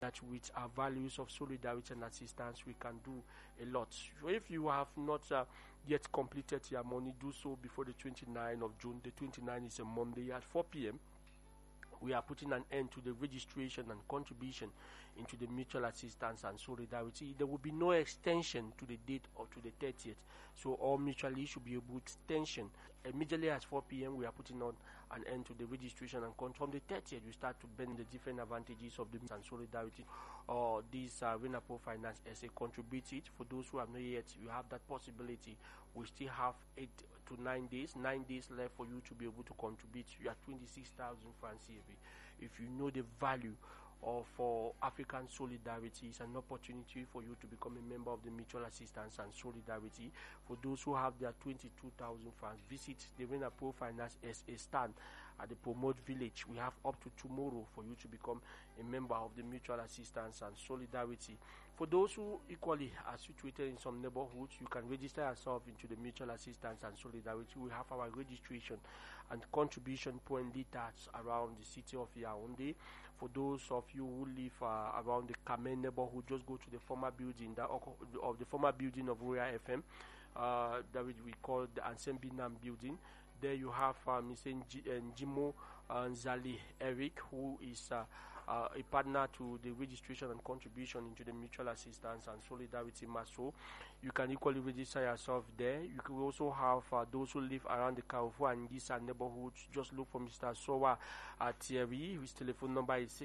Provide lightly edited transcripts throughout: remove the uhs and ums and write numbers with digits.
that with our values of solidarity and assistance, we can do a lot. So if you have not yet completed your money, do so before the 29th of June. The 29th is a Monday at 4 p.m. We are putting an end to the registration and contribution into the mutual assistance and solidarity. There will be no extension to the date or to the 30th. So all mutually should be able to extension. Immediately at 4 p.m. we are putting on an end to the registration and from the 30th we start to bend the different advantages of the and solidarity. This Renapo Finance SA contributed. For those who have not yet, you have that possibility. We still have 8 to 9 days, 9 days left for you to be able to contribute. You are 26,000 francs CFA. If you know the value for African solidarity, it's an opportunity for you to become a member of the mutual assistance and solidarity. For those who have their 22,000 francs, visit the Renapo Finance SA stand at the Promote Village. We have up to tomorrow for you to become a member of the mutual assistance and solidarity. For those who equally are situated in some neighborhoods, you can register yourself into the mutual assistance and solidarity. We have our registration and contribution point leaders around the city of Yaoundé. For those of you who live around the Kamen neighborhood, just go to the former building of the former building of Royal FM, that we call the Ansembinam building. There you have Mr. Njimo Nzali Eric, who is a partner to the registration and contribution into the mutual assistance and solidarity MASO. You can equally register yourself there. You can also have those who live around the Carrefour and Gisa neighborhoods. Just look for Mr. Sowa Thierry. His telephone number is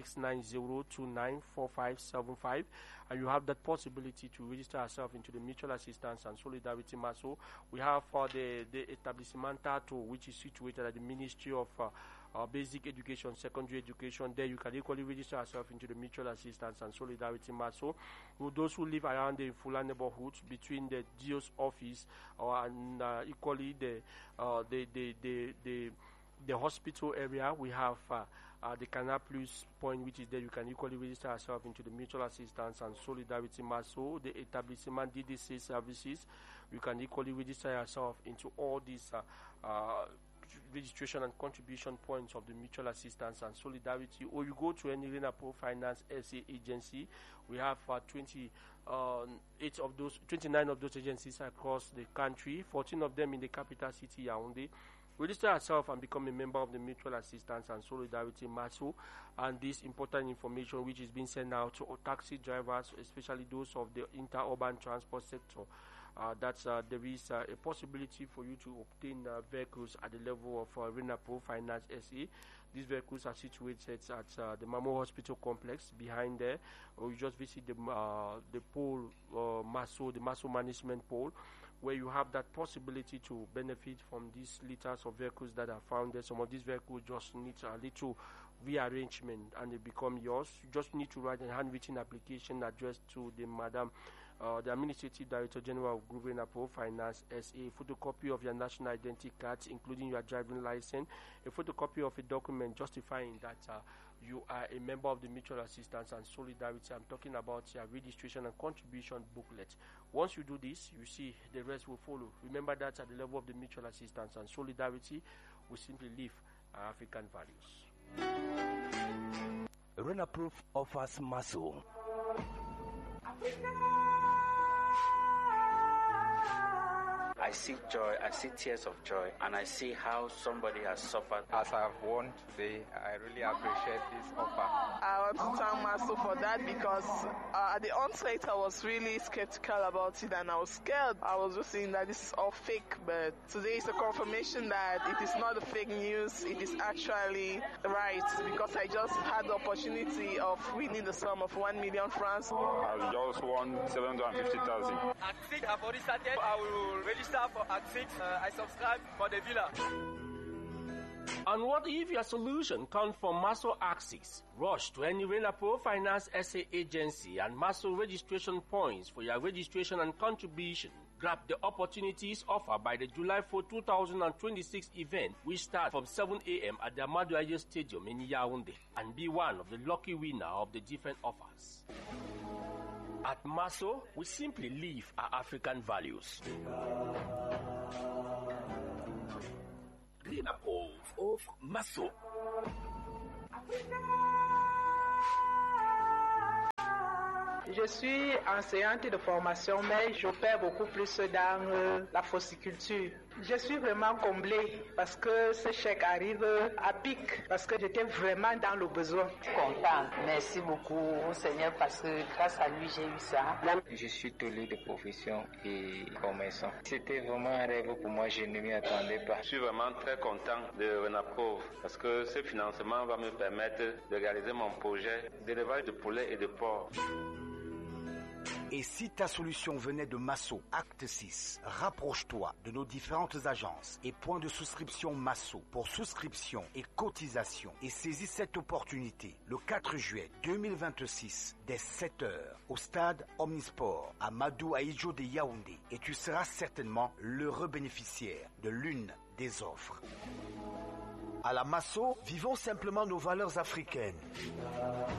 690294575, and you have that possibility to register yourself into the mutual assistance and solidarity MASO. We have the establishment Tato, which is situated at the Ministry of Basic Education, Secondary Education. There you can equally register yourself into the mutual assistance and solidarity MASO. Those who live around the Fula neighborhoods between the DIO's office and equally the hospital area, we have the Canal Plus point, which is there. You can equally register yourself into the mutual assistance and solidarity MASO. The establishment DDC services, you can equally register yourself into all these registration and contribution points of the mutual assistance and solidarity, or you go to any Renapo Finance SA agency. We have 29 of those agencies across the country, 14 of them in the capital city Yaoundé. Register yourself and become a member of the mutual assistance and solidarity MASO. And this important information which is being sent out to taxi drivers, especially those of the interurban transport sector, there is a possibility for you to obtain vehicles at the level of Renapo Finance SA. These vehicles are situated at the Mamo Hospital complex behind there, or you just visit the pole MASO, the MASO management pole, where you have that possibility to benefit from these litters of vehicles that are found there. Some of these vehicles just need a little rearrangement and they become yours. You just need to write a handwritten application addressed to the Madam the Administrative Director General of Group Renapo Finance SA, a photocopy of your national identity card, including your driving license, a photocopy of a document justifying that you are a member of the Mutual Assistance and Solidarity. I'm talking about your registration and contribution booklet. Once you do this, you see the rest will follow. Remember that at the level of the Mutual Assistance and Solidarity, we simply live our African values. Renaproof offers MASO. I see joy, I see tears of joy, and I see how somebody has suffered. As I've won today, I really appreciate this offer. I want to thank Maso for that because at the onset I was really skeptical about it and I was scared. I was just saying that this is all fake, but today is a confirmation that it is not a fake news, it is actually right, because I just had the opportunity of winning the sum of 1 million francs. I just won 750,000. Axix, I've already started. I will register for Axix. I subscribe for the villa. And what if your solution comes from MASO Axix? Rush to any Renapo Finance SA agency and MASO registration points for your registration and contribution. Grab the opportunities offered by the July 4, 2026 event, which starts from 7 a.m. at the Amadou Aye Stadium in Yaoundé, and be one of the lucky winner of the different offers. At MASO, we simply live our African values. Renapo of MASO. Je suis enseignante de formation, mais j'opère beaucoup plus dans la fossiculture. Je suis vraiment comblée parce que ce chèque arrive à pic, parce que j'étais vraiment dans le besoin. Content. Merci beaucoup au Seigneur parce que grâce à lui, j'ai eu ça. Je suis tôlier de profession et commerçant. C'était vraiment un rêve pour moi, je ne m'y attendais pas. Je suis vraiment très content de Renaprove parce que ce financement va me permettre de réaliser mon projet d'élevage de poulets et de porcs. Et si ta solution venait de Masso, acte 6, rapproche-toi de nos différentes agences et points de souscription Masso pour souscription et cotisation et saisis cette opportunité le 4 juillet 2026 dès 7h au stade Omnisport à Madou Aïdjo de Yaoundé et tu seras certainement l'heureux bénéficiaire de l'une des offres. À la Masso, vivons simplement nos valeurs africaines.